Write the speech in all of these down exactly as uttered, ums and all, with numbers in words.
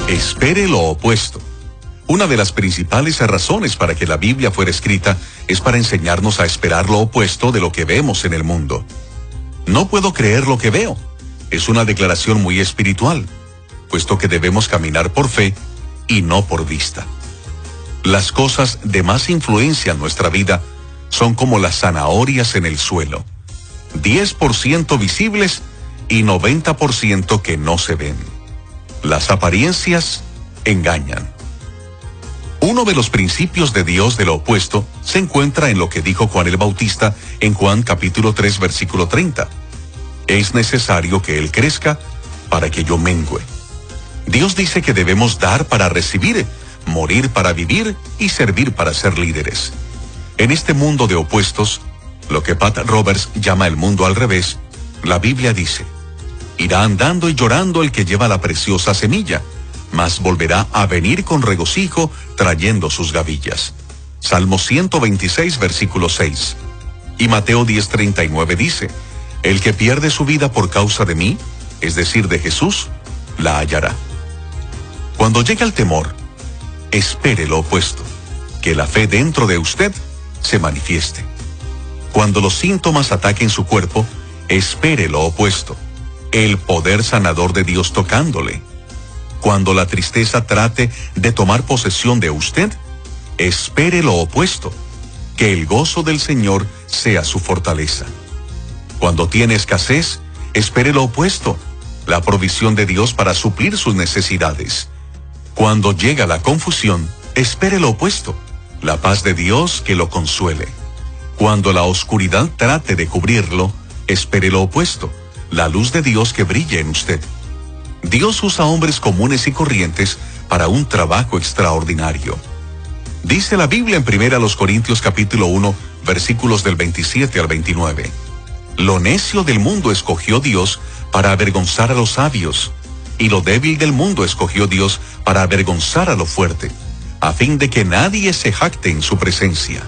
Espere lo opuesto. Una de las principales razones para que la Biblia fuera escrita es para enseñarnos a esperar lo opuesto de lo que vemos en el mundo. No puedo creer lo que veo. Es una declaración muy espiritual, puesto que debemos caminar por fe y no por vista. Las cosas de más influencia en nuestra vida son como las zanahorias en el suelo. diez por ciento visibles y noventa por ciento que no se ven. Las apariencias engañan. Uno de los principios de Dios de lo opuesto se encuentra en lo que dijo Juan el Bautista en Juan capítulo tres versículo treinta. Es necesario que Él crezca para que yo mengüe. Dios dice que debemos dar para recibir, morir para vivir y servir para ser líderes. En este mundo de opuestos, lo que Pat Roberts llama el mundo al revés, la Biblia dice: irá andando y llorando el que lleva la preciosa semilla, mas volverá a venir con regocijo trayendo sus gavillas. Salmo ciento veintiséis, versículo seis. Y Mateo diez treinta y nueve dice: el que pierde su vida por causa de mí, es decir, de Jesús, la hallará. Cuando llegue el temor, espere lo opuesto, que la fe dentro de usted se manifieste. Cuando los síntomas ataquen su cuerpo, espere lo opuesto, el poder sanador de Dios tocándole. Cuando la tristeza trate de tomar posesión de usted, espere lo opuesto, que el gozo del Señor sea su fortaleza. Cuando tiene escasez, espere lo opuesto, la provisión de Dios para suplir sus necesidades. Cuando llega la confusión, espere lo opuesto, la paz de Dios que lo consuele. Cuando la oscuridad trate de cubrirlo, espere lo opuesto, la luz de Dios que brille en usted. Dios usa hombres comunes y corrientes para un trabajo extraordinario. Dice la Biblia en primera Corintios capítulo uno, versículos del veintisiete al veintinueve. Lo necio del mundo escogió Dios para avergonzar a los sabios, y lo débil del mundo escogió Dios para avergonzar a lo fuerte, a fin de que nadie se jacte en su presencia.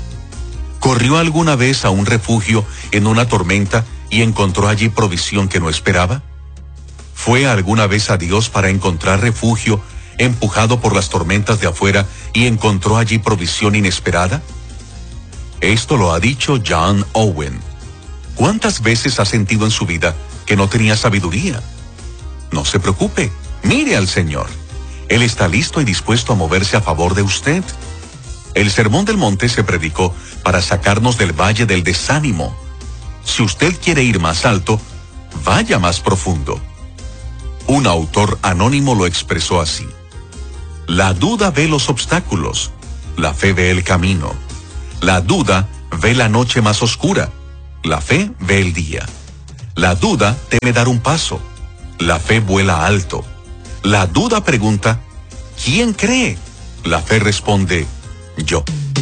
¿Corrió alguna vez a un refugio en una tormenta y encontró allí provisión que no esperaba? ¿Fue alguna vez a Dios para encontrar refugio, empujado por las tormentas de afuera, y encontró allí provisión inesperada? Esto lo ha dicho John Owen. ¿Cuántas veces ha sentido en su vida que no tenía sabiduría? No se preocupe, mire al Señor. Él está listo y dispuesto a moverse a favor de usted. El Sermón del Monte se predicó para sacarnos del valle del desánimo. Si usted quiere ir más alto, vaya más profundo. Un autor anónimo lo expresó así: la duda ve los obstáculos, la fe ve el camino. La duda ve la noche más oscura, la fe ve el día. La duda teme dar un paso, la fe vuela alto. La duda pregunta: ¿quién cree? La fe responde: yo.